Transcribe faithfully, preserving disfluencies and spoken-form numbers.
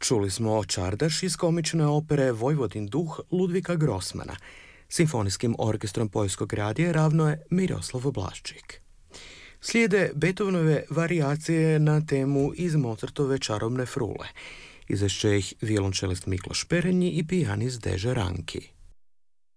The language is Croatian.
Čuli smo Čardaš iz komične opere Vojvodin duh Ludvika Grossmana. Simfonijskim orkestrom Poljskog radija ravno je Miroslav Blaščik. Slijede Beethovenove varijacije na temu iz Mozartove Čarobne frule. Izvešće ih violončelist Mikloš Perenji i pijanist Deže Ranki.